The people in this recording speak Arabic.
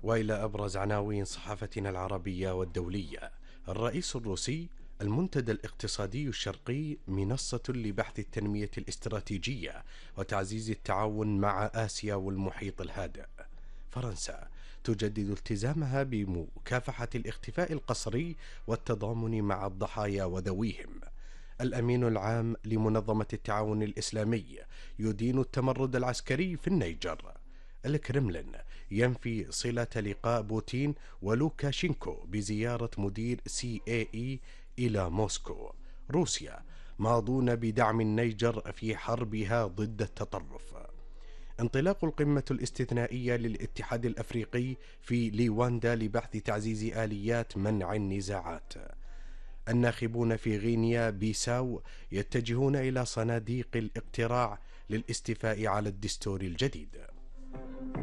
وإلى أبرز عناوين صحافتنا العربية والدولية. الرئيس الروسي: المنتدى الاقتصادي الشرقي منصة لبحث التنمية الاستراتيجية وتعزيز التعاون مع آسيا والمحيط الهادئ. فرنسا: تجدد التزامها بمكافحة الاختفاء القسري والتضامن مع الضحايا وذويهم. الأمين العام لمنظمة التعاون الإسلامي يدين التمرد العسكري في النيجر. الكرملين: ينفي صلة لقاء بوتين ولوكاشينكو بزيارة مدير CIA إلى موسكو. روسيا: ماضون بدعم النيجر في حربها ضد التطرف. انطلاق القمة الاستثنائية للاتحاد الأفريقي في ليواندا لبحث تعزيز آليات منع النزاعات. الناخبون في غينيا بيساو يتجهون إلى صناديق الاقتراع للاستيفاء على الدستور الجديد.